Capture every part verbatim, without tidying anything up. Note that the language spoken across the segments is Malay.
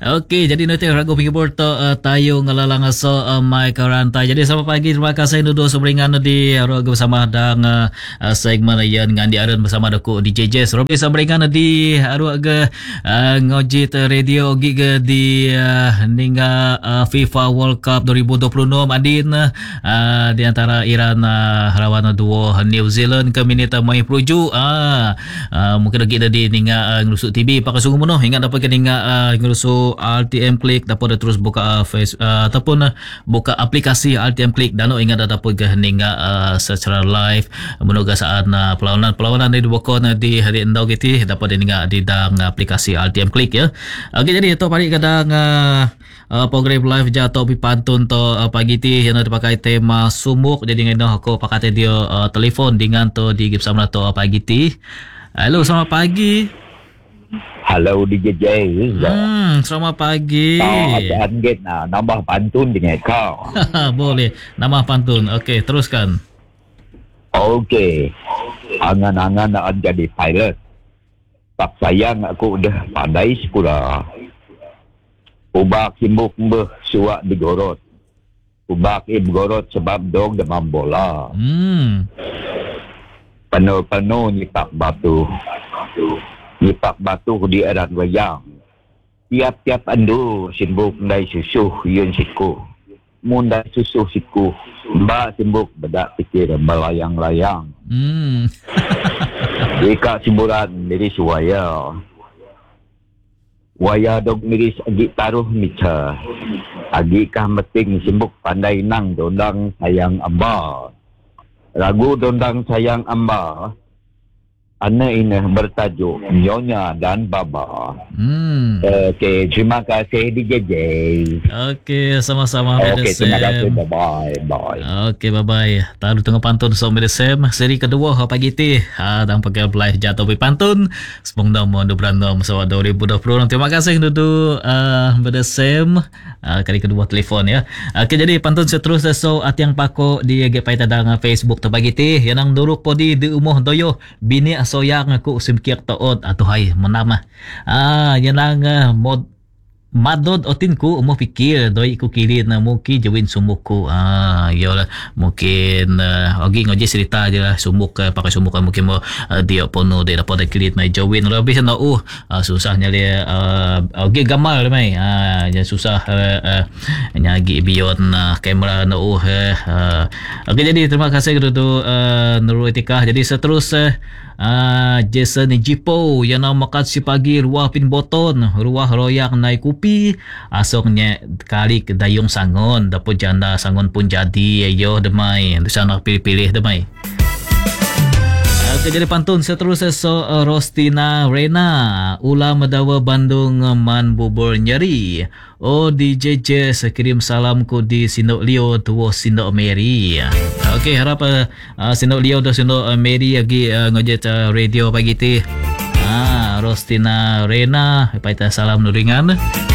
Okey, jadi nanti ragu pergi borto uh, tayo ngalalang so uh, mai karantai. Jadi selamat pagi, terima kasih duduk seberingan di ragu bersama dang uh, segmen yang dengan diaran bersama daku D J Jess. Robi seberingan di aru ke uh, ngojit radio gi ke di uh, ninga uh, FIFA World Cup dua ribu dua puluh enam adin uh, di antara Iran uh, lawan duo New Zealand ke minit mai peruju. Ah uh, mungkin lagi di ninga uh, ngerusuk T V pakai sungguh menuh ingat dapat ke ninga uh, ngerusuk R T M Click dapat terus buka uh, face uh, ataupun uh, buka aplikasi R T M Click dan ingat dapat ke ninga uh, secara live menuga saat uh, perlawanan perlawanan di dua kon uh, di hari endau gitu dapat ninga di dang aplikasi R T M Click ya. Okey, jadi itu pagi kadang uh, uh, program live jatuh pi pantun to uh, pagi ti yang dipakai tema sumuk. Jadi ngeno aku pakai dia uh, telefon dengan to di bersama to uh, pagi ti. Halo, selamat pagi. Halo D J J. Hmm, selamat pagi. Oh, ada angin nah, nambah pantun dengan kau. Boleh, nambah pantun. Okey, teruskan. Okey. Angan-angan nak jadi pilot. Tak sayang aku udah pandai sekolah. Ubak simbuk mbeh suak digorot. Ubak i bergorot sebab dog demam bola. Hmm. Penuh-penuh nyipak batu. Nyipak batu di erat wayang. Tiap-tiap andu simbuk ndai susuh yun siku. Mundai susuh siku. Mbak simbuk bedak pikir melayang-layang. Hmm. Ika simbulan miris waya. Waya dog miris agi taruh mica. Agi kah meting simbuk pandai nang dondang sayang amba. Lagu dondang sayang amba. Anak ini bertajuk Nyonya dan Baba. Hmm. Okey, terima kasih D J J. Okey, sama-sama. Okey, terima kasih. Bye-bye. Bye. Okey, bye-bye. Taruh tengah pantun so Medesem. Seri kedua pagi ti. Ha, dan pakai live jatuh pi pantun. Sepung dah mau berantem so dua ribu dua puluh. Terima kasih duduk uh, Medesem. Uh, kali kedua telefon ya. Okey, jadi pantun seterusnya so atiang pako di G P tadang Facebook tu pagi ti. Yang nang duruk podi di umuh doyo bini soyang aku simkiak taot atau hai menama. Ah, yan lang uh, mod madod otin ko mo pikir doi ko kili na muki jawin sumuko. Ah, yola mungkin uh, ogi ngoje cerita je lah sumuk uh, pakai sumuk uh, mungkin mo uh, dia pono dia dapat kilit mai jawin lebih sana uh, uh susahnya dia uh, ogi gamal mai. Ah, yang susah uh, uh, nyagi beyond uh, kamera no uh. uh. Okey, jadi terima kasih kepada uh, Nurul Etika. Jadi seterusnya Ah, Jason Jipo yang nak makan si pagi ruah pin boton, ruah royak naik kupi, asoknya kali ke dayung sangon, dapat janda sangon pun jadi, ayo demai, terus nak pilih-pilih demai. Okay, jadi pantun seterusnya so uh, Rostina Rena ulah medawa Bandung man bubur nyeri. Oh D J Jess kirim salamku di Sindok Leo tuwo Sindok Mary. Okey, harap uh, Sindok Leo dan Sindok uh, Mary lagi uh, ngojet uh, radio pagi ti. Ah, Rostina Rena, paita salam nuringan.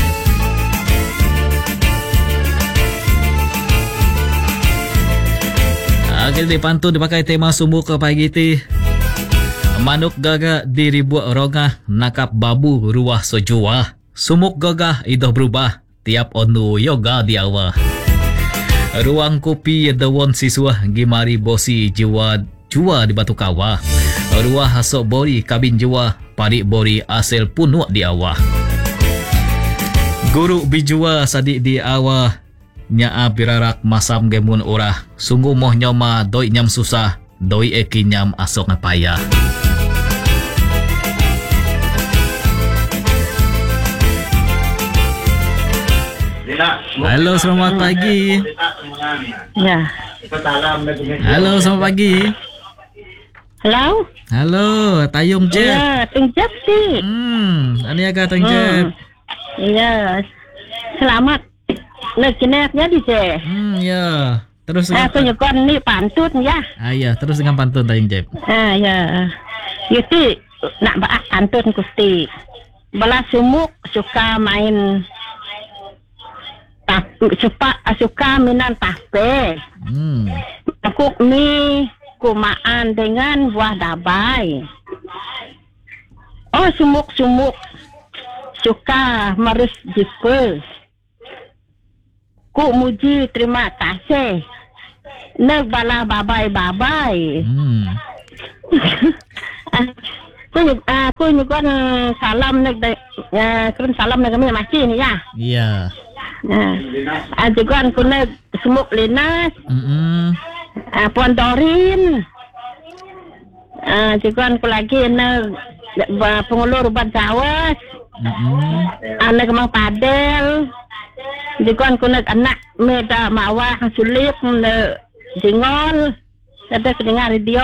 Okey, di pantun dipakai tema sumuk pagi ti. Manuk gagah diribuat rongah nakap babu ruah sojua. Sumuk gagah idah berubah tiap onu yoga diawa. Ruang kopi dawon siswa gimari bosi jiwa jua di batu kawah. Ruah hasok bori kabin jua parik bori asel punuak di awah. Guru bijua sadik di awah nyaa pirarak masam gemun orah. Sungguh moh nyoma doi nyam susah doi eki nyam asok ngapaya. Halo, selamat pagi. Ya. Halo, selamat pagi. Halo. Halo, Tayung Jet. Ya, Tayung Jet sih. Hmm, ini agak Tayung Jet. Iya. Selamat. Lekinek jadi sih. Hmm, ya. Terus dengan aku nyekon ni pantun ya. Ah ya, terus dengan pantun Tayung Jet. Ah ya. Yuti nak baak pantun kusti. Bala sumuk suka main tak suka suka minat tape. Hmm. Aku mie kumaan dengan buah dabai. Oh sumuk-sumuk suka Maris Jipus. Ku muji terima kasih. Neg bala babai-babai. Hmm. Aku aku juga salam neg uh, kun salam neg kami masih ni ya. Iya. Nah, uh, juga aku neg semuk linas. Mm-mm. Uh, Puan Dorin. Uh, juga aku lagi neg uh, pengulur Ruban Jawas. Mm-mm. Anak Mang Padel. Juga aku neg anak meda mawah sulit neg Jingol. Ada kedengar radio